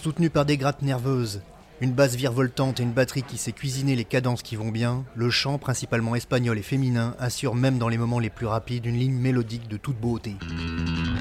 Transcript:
Soutenu par des grattes nerveuses, une basse virevoltante et une batterie qui sait cuisiner les cadences qui vont bien, le chant, principalement espagnol et féminin, assure même dans les moments les plus rapides une ligne mélodique de toute beauté.